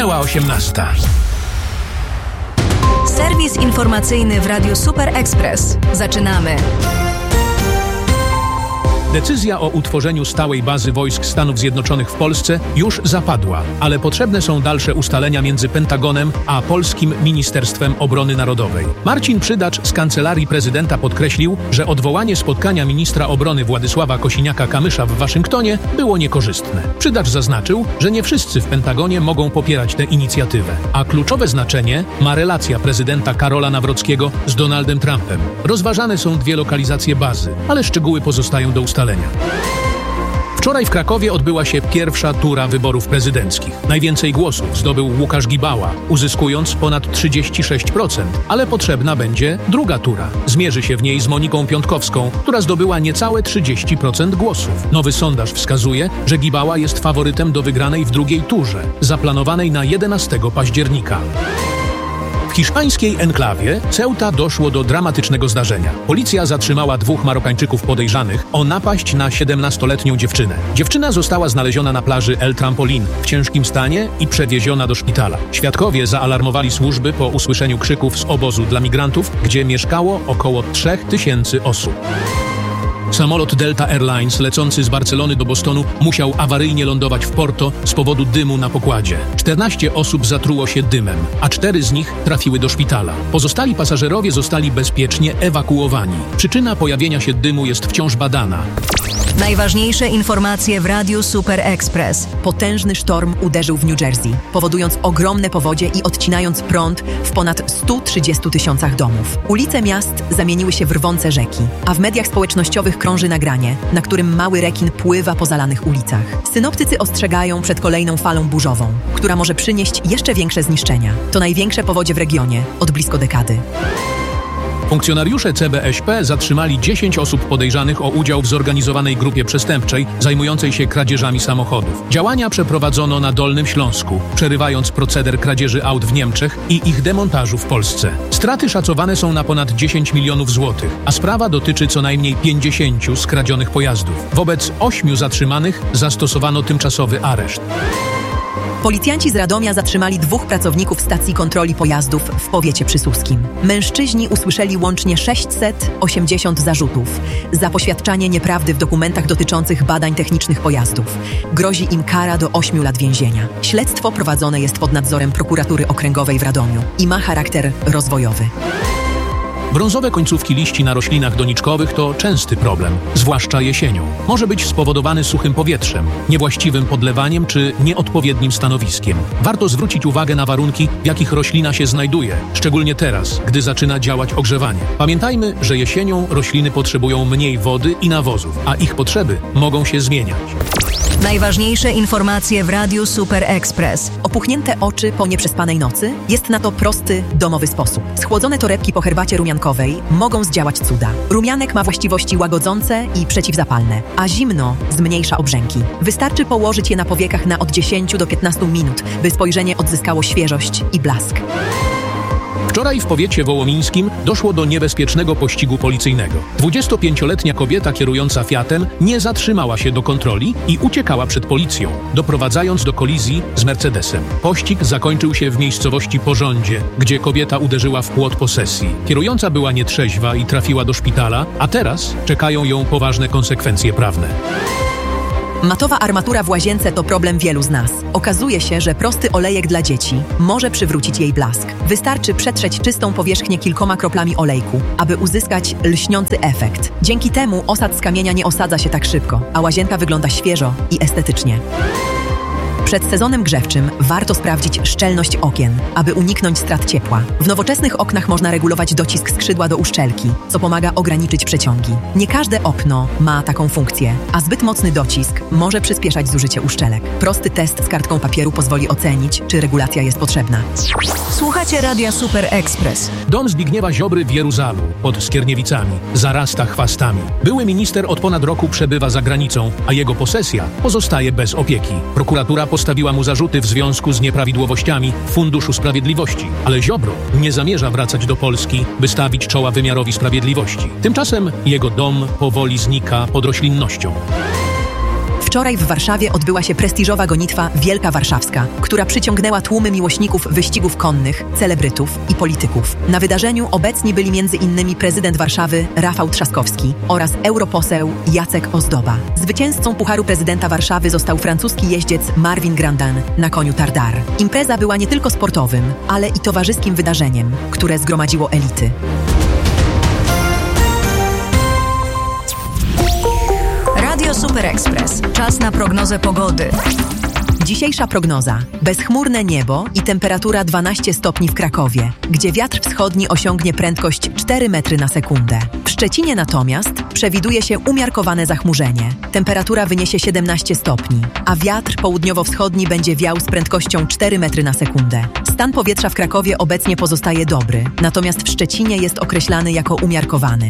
Minęła 18. Serwis informacyjny w Radiu Super Express. Zaczynamy. Decyzja o utworzeniu stałej bazy wojsk Stanów Zjednoczonych w Polsce już zapadła, ale potrzebne są dalsze ustalenia między Pentagonem a Polskim Ministerstwem Obrony Narodowej. Marcin Przydacz z Kancelarii Prezydenta podkreślił, że odwołanie spotkania ministra obrony Władysława Kosiniaka-Kamysza w Waszyngtonie było niekorzystne. Przydacz zaznaczył, że nie wszyscy w Pentagonie mogą popierać tę inicjatywę, a kluczowe znaczenie ma relacja prezydenta Karola Nawrockiego z Donaldem Trumpem. Rozważane są 2 lokalizacje bazy, ale szczegóły pozostają do ustalenia. Wczoraj w Krakowie odbyła się pierwsza tura wyborów prezydenckich. Najwięcej głosów zdobył Łukasz Gibała, uzyskując ponad 36%, ale potrzebna będzie druga tura. Zmierzy się w niej z Moniką Piątkowską, która zdobyła niecałe 30% głosów. Nowy sondaż wskazuje, że Gibała jest faworytem do wygranej w drugiej turze, zaplanowanej na 11 października. W hiszpańskiej enklawie Ceuta doszło do dramatycznego zdarzenia. Policja zatrzymała 2 Marokańczyków podejrzanych o napaść na 17-letnią dziewczynę. Dziewczyna została znaleziona na plaży El Trampolín w ciężkim stanie i przewieziona do szpitala. Świadkowie zaalarmowali służby po usłyszeniu krzyków z obozu dla migrantów, gdzie mieszkało około 3000 osób. Samolot Delta Airlines lecący z Barcelony do Bostonu musiał awaryjnie lądować w Porto z powodu dymu na pokładzie. 14 osób zatruło się dymem, a 4 z nich trafiły do szpitala. Pozostali pasażerowie zostali bezpiecznie ewakuowani. Przyczyna pojawienia się dymu jest wciąż badana. Najważniejsze informacje w Radiu Super Express. Potężny sztorm uderzył w New Jersey, powodując ogromne powodzie i odcinając prąd w ponad 130 000 domów. Ulice miast zamieniły się w rwące rzeki, a w mediach społecznościowych krąży nagranie, na którym mały rekin pływa po zalanych ulicach. Synoptycy ostrzegają przed kolejną falą burzową, która może przynieść jeszcze większe zniszczenia. To największe powodzie w regionie od blisko dekady. Funkcjonariusze CBŚP zatrzymali 10 osób podejrzanych o udział w zorganizowanej grupie przestępczej zajmującej się kradzieżami samochodów. Działania przeprowadzono na Dolnym Śląsku, przerywając proceder kradzieży aut w Niemczech i ich demontażu w Polsce. Straty szacowane są na ponad 10 milionów złotych, a sprawa dotyczy co najmniej 50 skradzionych pojazdów. Wobec 8 zatrzymanych zastosowano tymczasowy areszt. Policjanci z Radomia zatrzymali 2 pracowników stacji kontroli pojazdów w powiecie przysłuskim. Mężczyźni usłyszeli łącznie 680 zarzutów za poświadczanie nieprawdy w dokumentach dotyczących badań technicznych pojazdów. Grozi im kara do 8 lat więzienia. Śledztwo prowadzone jest pod nadzorem Prokuratury Okręgowej w Radomiu i ma charakter rozwojowy. Brązowe końcówki liści na roślinach doniczkowych to częsty problem, zwłaszcza jesienią. Może być spowodowany suchym powietrzem, niewłaściwym podlewaniem czy nieodpowiednim stanowiskiem. Warto zwrócić uwagę na warunki, w jakich roślina się znajduje, szczególnie teraz, gdy zaczyna działać ogrzewanie. Pamiętajmy, że jesienią rośliny potrzebują mniej wody i nawozów, a ich potrzeby mogą się zmieniać. Najważniejsze informacje w Radiu Super Express. Opuchnięte oczy po nieprzespanej nocy? Jest na to prosty, domowy sposób. Schłodzone torebki po herbacie rumiankowej mogą zdziałać cuda. Rumianek ma właściwości łagodzące i przeciwzapalne, a zimno zmniejsza obrzęki. Wystarczy położyć je na powiekach na od 10 do 15 minut, by spojrzenie odzyskało świeżość i blask. Wczoraj w powiecie wołomińskim doszło do niebezpiecznego pościgu policyjnego. 25-letnia kobieta kierująca Fiatem nie zatrzymała się do kontroli i uciekała przed policją, doprowadzając do kolizji z Mercedesem. Pościg zakończył się w miejscowości Porządzie, gdzie kobieta uderzyła w płot posesji. Kierująca była nietrzeźwa i trafiła do szpitala, a teraz czekają ją poważne konsekwencje prawne. Matowa armatura w łazience to problem wielu z nas. Okazuje się, że prosty olejek dla dzieci może przywrócić jej blask. Wystarczy przetrzeć czystą powierzchnię kilkoma kroplami olejku, aby uzyskać lśniący efekt. Dzięki temu osad z kamienia nie osadza się tak szybko, a łazienka wygląda świeżo i estetycznie. Przed sezonem grzewczym warto sprawdzić szczelność okien, aby uniknąć strat ciepła. W nowoczesnych oknach można regulować docisk skrzydła do uszczelki, co pomaga ograniczyć przeciągi. Nie każde okno ma taką funkcję, a zbyt mocny docisk może przyspieszać zużycie uszczelek. Prosty test z kartką papieru pozwoli ocenić, czy regulacja jest potrzebna. Słuchacie Radia Super Express. Dom Zbigniewa Ziobry w Jeruzalu, pod Skierniewicami, zarasta chwastami. Były minister od ponad roku przebywa za granicą, a jego posesja pozostaje bez opieki. Prokuratura postawiła mu zarzuty w związku z nieprawidłowościami w Funduszu Sprawiedliwości, ale Ziobro nie zamierza wracać do Polski, by stawić czoła wymiarowi sprawiedliwości. Tymczasem jego dom powoli znika pod roślinnością. Wczoraj w Warszawie odbyła się prestiżowa gonitwa Wielka Warszawska, która przyciągnęła tłumy miłośników wyścigów konnych, celebrytów i polityków. Na wydarzeniu obecni byli m.in. prezydent Warszawy Rafał Trzaskowski oraz europoseł Jacek Ozdoba. Zwycięzcą Pucharu Prezydenta Warszawy został francuski jeździec Marvin Grandin na koniu Tardar. Impreza była nie tylko sportowym, ale i towarzyskim wydarzeniem, które zgromadziło elity. Radio Super Express. Czas na prognozę pogody. Dzisiejsza prognoza. Bezchmurne niebo i temperatura 12 stopni w Krakowie, gdzie wiatr wschodni osiągnie prędkość 4 metry na sekundę. W Szczecinie natomiast przewiduje się umiarkowane zachmurzenie. Temperatura wyniesie 17 stopni, a wiatr południowo-wschodni będzie wiał z prędkością 4 metry na sekundę. Stan powietrza w Krakowie obecnie pozostaje dobry, natomiast w Szczecinie jest określany jako umiarkowany.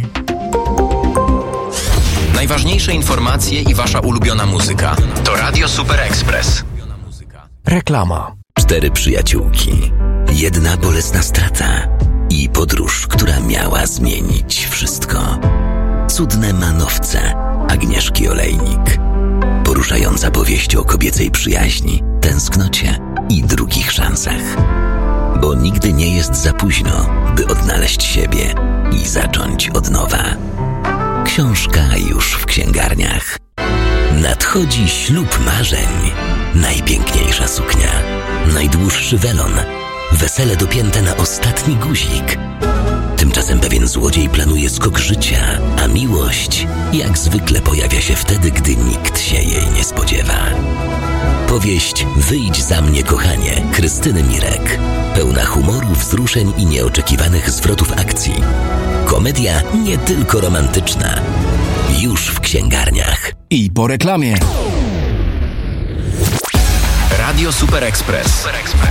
Najważniejsze informacje i wasza ulubiona muzyka to Radio Super Express. Reklama. 4 przyjaciółki, 1 bolesna strata i podróż, która miała zmienić wszystko. Cudne manowce Agnieszki Olejnik. Poruszająca powieść o kobiecej przyjaźni, tęsknocie i drugich szansach. Bo nigdy nie jest za późno, by odnaleźć siebie i zacząć od nowa. Książka już w księgarniach. Nadchodzi ślub marzeń. Najpiękniejsza suknia, najdłuższy welon, wesele dopięte na ostatni guzik. Tymczasem pewien złodziej planuje skok życia, a miłość jak zwykle pojawia się wtedy, gdy nikt się jej nie spodziewa. Powieść Wyjdź za mnie, kochanie, Krystyny Mirek. Pełna humoru, wzruszeń i nieoczekiwanych zwrotów akcji. Komedia nie tylko romantyczna. Już w księgarniach. I po reklamie. Radio Super Express.